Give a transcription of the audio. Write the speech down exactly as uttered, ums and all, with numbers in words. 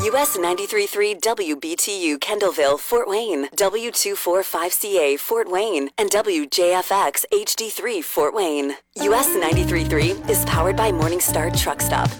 U S ninety-three point three W B T U Kendallville, Fort Wayne, W two forty-five C A Fort Wayne, and W J F X H D three Fort Wayne. U S ninety-three point three is powered by Morningstar Truck Stop,